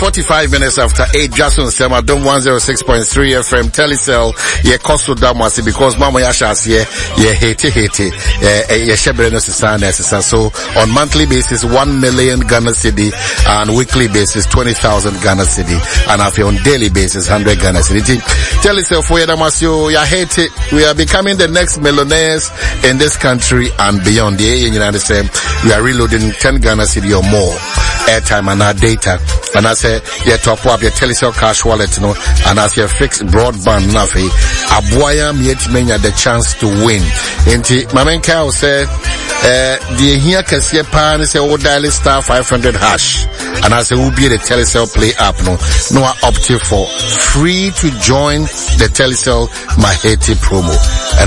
45 minutes after 8, Jason Sema, Dom 106.3 FM, Telecel, ye koso damwasi, because Mama Yasha's ye hate, ye shebreno sisane. So, on monthly basis, 1 million Ghana cedi, and weekly basis, 20,000 Ghana cedi, and if you're on daily basis, 100 Ghana cedi. Telecel, for Yadamasio, ya hate it. We are becoming the next millionaires in this country and beyond. The United States, we are reloading 10 Ghana cedi or more airtime and our data. And I say, you top up your Telecel cash wallet, you know, and as your fixed broadband, nafi, abuaya yet many the chance to win. Inti, Mamenka said, the here can see a pan, say, oh, dial star 500 hash. And I say, who be the Telecel Play app, no optive for free to join the Telecel Maheti promo. And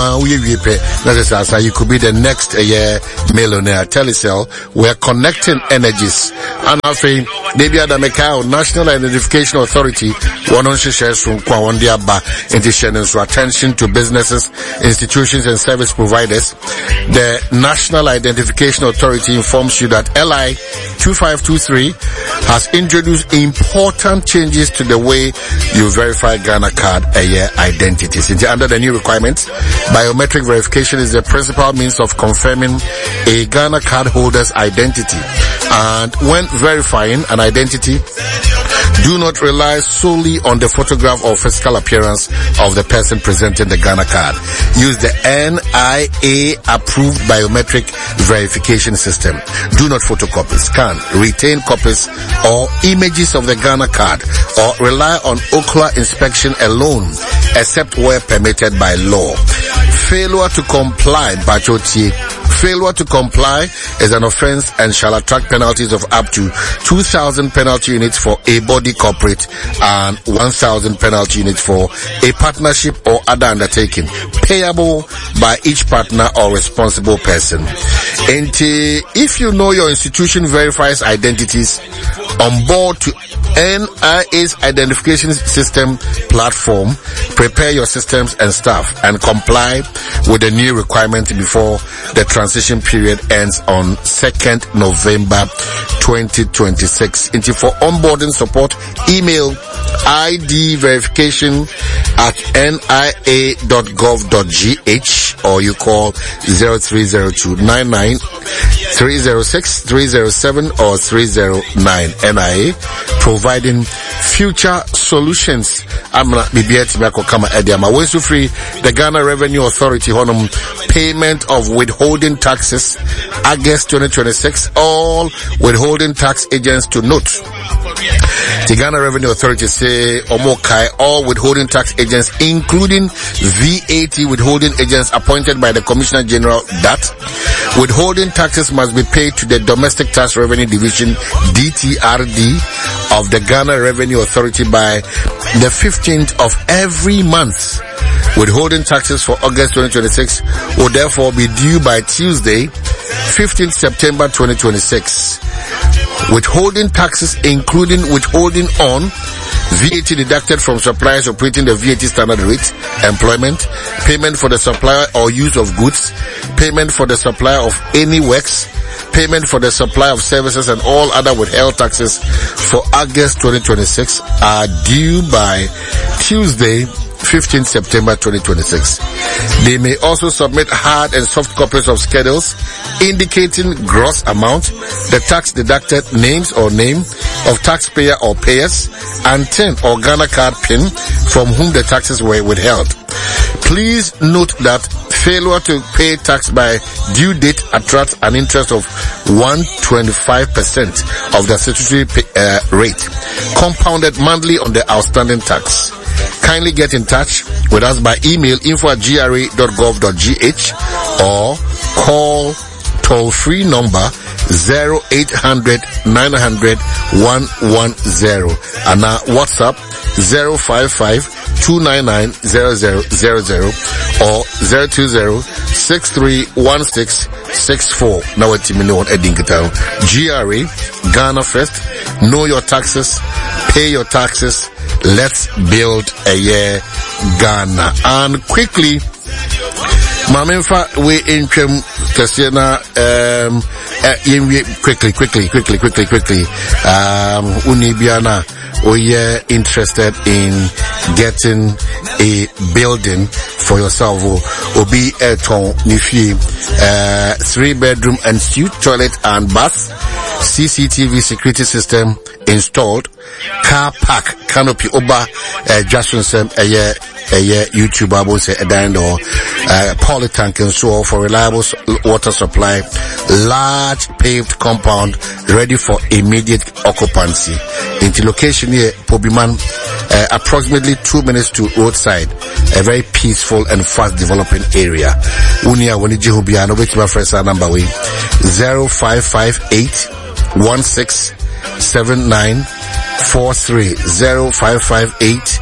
you could be the next millionaire. Telecel, we're connecting energies. And I think, maybe at the Macau National Identification Authority, one on shares from Kwawandia Ba, into attention to businesses, institutions and service providers. The National Identification Authority informs you that LI 2523 has introduced important changes to the way you verify Ghana card identities. Under the new requirements, biometric verification is the principal means of confirming a Ghana card holder's identity. And when verifying an identity, do not rely solely on the photograph or physical appearance of the person presenting the Ghana card. Use the NIA approved biometric verification system. Do not photocopy, scan, retain copies or images of the Ghana card, or rely on ocular inspection alone, except where permitted by law. Failure to comply, failure to comply is an offense and shall attract penalties of up to 2,000 penalty units for a body corporate and 1,000 penalty units for a partnership or other undertaking, payable by each partner or responsible person. And if you know your institution verifies identities, on board to NIA's identification system platform, prepare your systems and staff and comply with the new requirement before the transition period ends on 2nd November 2026. For onboarding support, email idverification@nia.gov.gh or you call 030299 306 307 or 309. NIA providing future solutions. The Ghana Revenue Authority honum payment of withholding taxes August 2026. All withholding tax agents to note. The Ghana Revenue Authority say Omokai, all withholding tax agents, including VAT withholding agents appointed by the Commissioner General, that withholding taxes must be paid to the Domestic Tax Revenue Division DTRD of the Ghana Revenue Authority by the 15th of every month. Withholding taxes for August 2026 will therefore be due by Tuesday, 15th September 2026. Withholding taxes including withholding on VAT deducted from suppliers operating the VAT standard rate, employment, payment for the supplier or use of goods, payment for the supplier of any works, payment for the supply of services and all other withheld taxes for August 2026 are due by Tuesday, 15th September 2026. They may also submit hard and soft copies of schedules indicating gross amount, the tax deducted, names or name of taxpayer or payers, and TIN or Ghana card PIN from whom the taxes were withheld. Please note that failure to pay tax by due date attracts an interest of 125% of the statutory rate, compounded monthly on the outstanding tax. Kindly get in touch with us by email info@gra.gov.gh or call toll-free number 0800 900 110 and our WhatsApp 055 299 0000 or 020 6316 64. Now what you know on Edinkatown. GRA, Ghana First. Know your taxes, pay your taxes. Let's build a year Ghana. And quickly, Mamemfa we income Tasiana quickly. Unibiana, you're interested in getting a building for yourself. Obi eton nifi 3-bedroom and suite, toilet and bath, CCTV security system installed, car park canopy oba Jason Sem YouTube abo say edando poly tank and so for reliable water supply, large paved compound ready for immediate occupancy. Into location here Pobiman, approximately 2 minutes to roadside, a very peaceful and fast developing area. Unia Waniji Hubiano with my friends number way 0558 167943 0558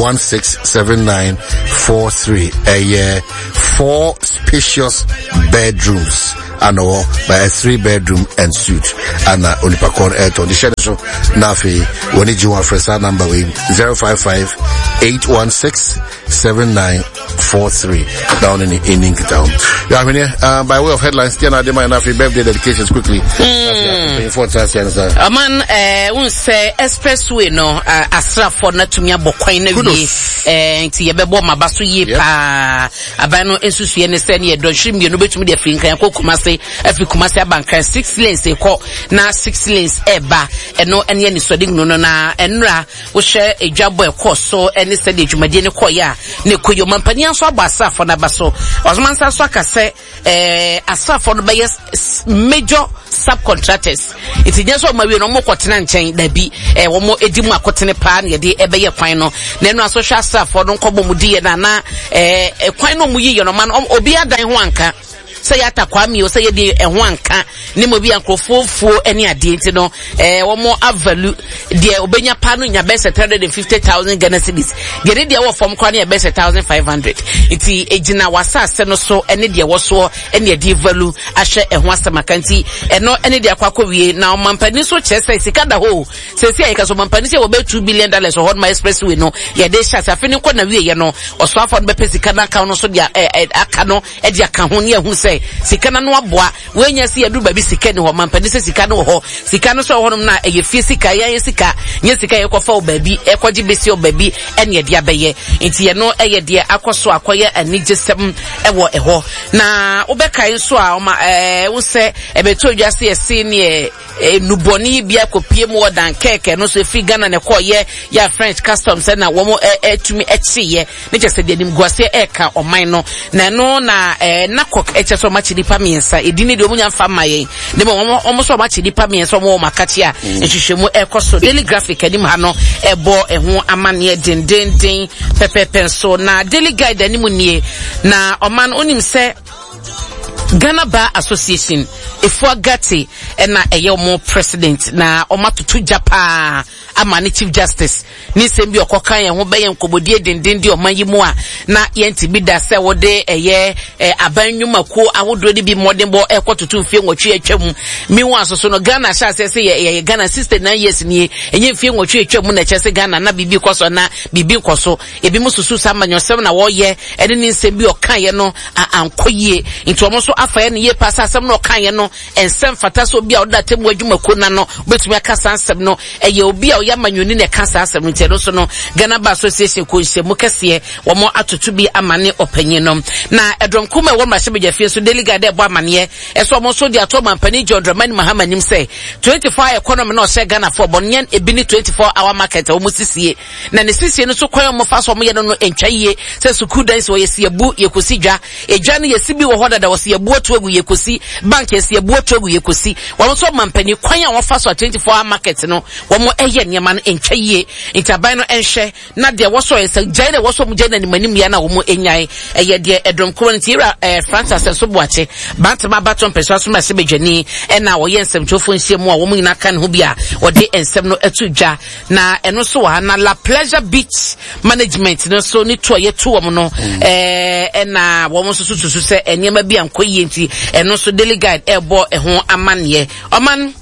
167943. 4 spacious bedrooms and by a 3-bedroom and suite. And Olipakon Airton the Sheneso Nafi Waniji one friends number way 055 816 7943 down in Inktown. Yeah, I mean, by way of headlines, Tiana Dema and Nafi birthday dedications quickly. Man, we say expressway no asra for na tumia bokwan na wie nti ye bebo mabaso ye pa abano ensusu ye ne se ne do hwim ye no betumi de finkan kokumase afikumase abankan 6 lanes e ko na 6 lanes eba eno ene ni soding no na enra wo hwe edwabo e ko so ene se de dwumade ne koya ne koyo mampani anso abasa for na baso ozomansa so akase asafo no be major subcontractors iti nyeso mawie no mo kwotena nchen da bi wo mo edimu akotene pa na de ebeye kwan no na enu aso hwa asafo no nkobom di ye na kwan no mu yiye no man obi adan ho anka say yata kwami o say ye de ho anka ne mo bi ankrofofo ene ade nti no wo mo avalu de obenya pa no nya best 350,000 Ghana cedis gere de wo fom kwa ne best 1,500 nti ejina wasase no so ene de wo so ene de value ahwe ho asamakanti eno ene de akwakowie na mampani so chese sika da ho sesi ayika so mampani se wo be $2 billion so hot my expressway no ye de sha afeni ko na wie ye no oso afọ no be pesika na aka no so de aka no e de aka ho ne hu sika na no aboa wenya se yadu ba bi sika ni ho mampani se sika no ho sika no so ho no na eye fie sika ya sika nye sika ye kofa o ba bi e kwaji besi o ba bi ene ye de abeye nti ye no eye de akoso akoye anigesem ewo eho na obekai so a wo se ebeto dwase ye se ne nuboni bia kopie mo dan keke no so fi Ghana ne koye ya French customs na wo mo etumi echiye ne chese de nim guase eka oman no na no na nakok echeso machidi pamiensa edini de omunya fama yen de mo so machidi pamiensa mo makachi a ehwehwemu ekoso daily graphic anim ha no ebo eho amane dendenden pepepen so na daily guide anim nie na oman onim se Ghana Bar Association Efuagati ena eyomo president na omatutu japa amani chief justice ni sembi okokan ye ho be ye nkobodie dendende omanyimu a na yenti bi da se wode eye abannwumako awodo de bi modembo ekotutu mfie nwotwe atwam miwu asoso no Ghana sha se ye Ghana 69 years ni enye mfie nwotwe atwam na chese Ghana na bibi koso na bibi koso ebi mususu samanyosem na wo ye ene ni sembi okan ye no ankoye nti omo so afa ye ne ye pasa asem no okan ye no ensem fata so bia oda temu adwumako na no betumi akasa asem no eye obi a ya manyoni ne kasa asem nti no so no Ghana Bar Association ko nsemu kese wo mo atoto bi amane opanyin no na edronkuma wo mrahye bejafie so delegate ebo amane eso mo so di ato mampani John Dramani Mahama nim say 24 economy no se Ghana for bonyen ebi ni 24 hour market wo musisie na ne sisie no so kwan mo fa so mo ye no entwaye se sukudan so yesiebu yekosidwa edwa ne yesibi wo hoda da wo siebu otu egu yekosi bank yesiebu otu egu yekosi wo so mampani kwan a wo fa so 24 hour market no wo mo eye nyama no entwaye itaban no enhwe na de wo so yesa gyae na wo so mo gyae na ni manim ya na wo mo enyae eye de edrom community Francis so boache bantama baton peso so ma se bedwani na wo ye nsem tofo nhyiemu a wo mo nyina kan ho bia wo de ensem no atudwa na eno so wa na La Pleasure Beach Management no so ni to ye to wo no na wo mo so susu se enyema bia nkoyie nti eno so delegate ebo eho amane oman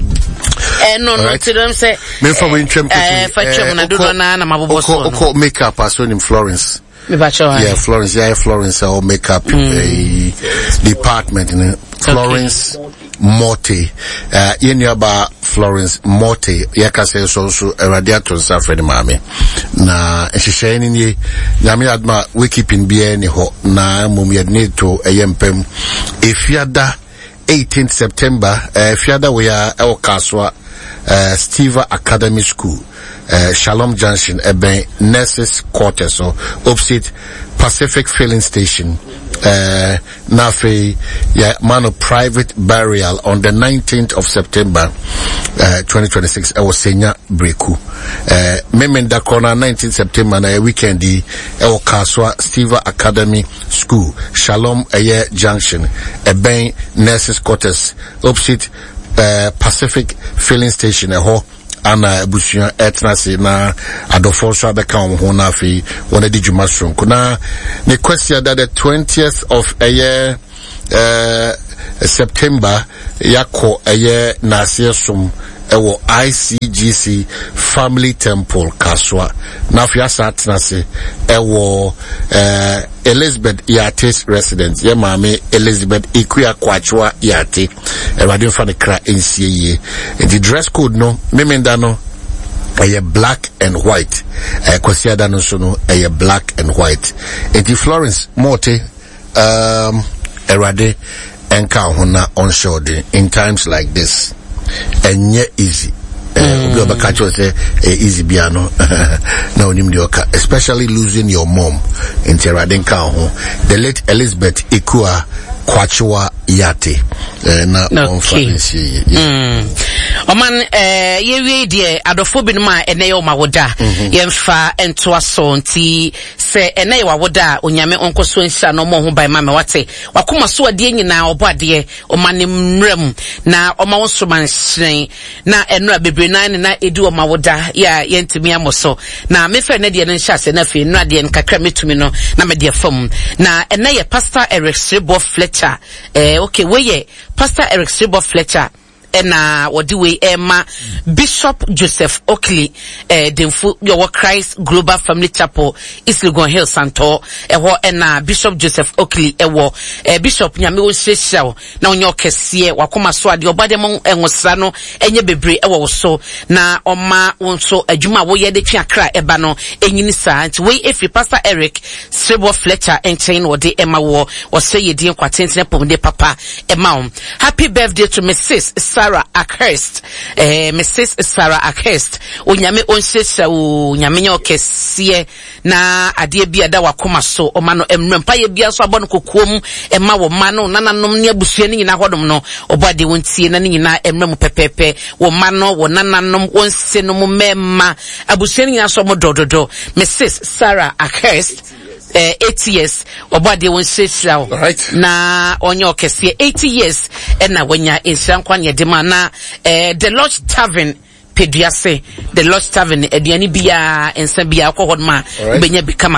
no no tidom say me from intrim fachem na do na mabobo so no makeup aso in Florence me bacho yeah Florence or makeup department in Florence Morte yenuaba Florence Morte yakase so radiator safre mame na ehihye ni nyame adma we keeping bia ni ho na mumyadne to eyempem efiada 18th September fiada we are Kaswa Steva Academy School Shalom Junction eben Nurses Quarters so opposite Pacific Filling Station Nafe man of private burial on the 19th of September 2026 was Senya Breku Memenda Corner 19th September na weekend Kaswa Steva Academy School Shalom Junction eben Nurses Quarters opposite Pacific Filling Station ana busuan etnase na adofo so abeka ho na afi wona di djuma sonko na the question that the 20th of September yako na siesom ewo ICGC Family Temple Kaswa na afi asatnase ewo Elizabeth Yate's residence ye mame Elizabeth Ikuya Kwachwa Yate radio for the cra NCA the dress code no memenda no black and white kwasiada no so no black and white enti Florence Morte erade enka hona onshore in times like this enye easy easy biano na onimdioka especially losing your mom in Teradenka the late Elizabeth Ikua Kwachwa Yate na onfansi oman yewie de adofo binum a ene ye omawoda yemfa ento aso nti se ene ye wawoda onyame onkoso nhia no mo ho ban ma me wate wakoma so ade nyina obade omane mrem na omawonso manhyen na eno abebre nan na edi omawoda ya yentimi amoso na mefa ne de ne nhia se na fe no ade nkakra metumi no na me de fam na ene ye Pastor Eric Sebo Fletcher okay weye Pastor Eric Sebo Fletcher na wodi we Emma Bishop Joseph Oakley demfu your Christ Global Family Chapel East Legon Hill Santo eho na Bishop Joseph Oakley ewo Bishop nyame wo hyehyɛ na onye okese wakoma so ade obade mo enwosra no enye bebre ewo so na oma wonso adwuma wo ye de twa kra eba no enyini saa nti we efi Pastor Eric Sebo Fletcher enchen wodi Emma wo say yedin kwatentene pomde papa Emma happy birthday to Mrs. Sarah Akhurst Mrs. Sarah Akhurst onyame onhyehya o nyame nya okese na ade bia da wakoma so omano emrempa ye bia so abono kokuom ema wo mano nananom ne abusua ne nyina hodom no obade wontie na ne nyina emrem pepepe wo mano wo nananom wonse no mo mema abusua ne nyina so mo dododo Mrs. Sarah Akhurst 8 years obade won sesraw na onye okese 80 years na wanya ensankwa ne de mana the Lodge Tavern Peduase the Lodge Tavern aduane bia ensa bia akọ ma benya bi kama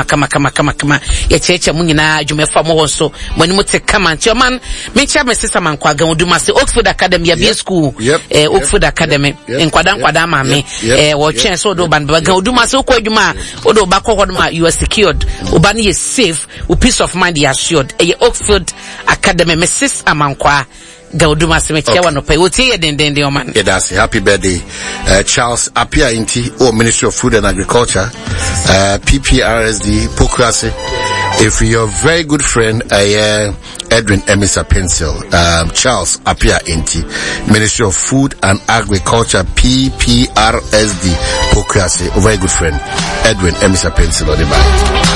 ya cheche mu nyina adwumefa mo wonso mani mo te kama nti oman mencha mesesa mankwa gan oduma se Oxford Academy ya school Oxford Academy enkwada ma me wo twen so do ban gan oduma se ko adwuma odo ba kọ ma you are secured obani is safe with peace of mind you assured Oxford Academy Mrs. Amankwa Gauduma Semetia no pay wotie den oman. That's happy birthday Charles Apia Inti Ministry of Food and Agriculture PPRSD Pokrase. If you're a very good friend Edwin Emisa Pencil Charles Apia Inti Ministry of Food and Agriculture PPRSD Pokrase, a very good friend Edwin Emisa Pencil on the back.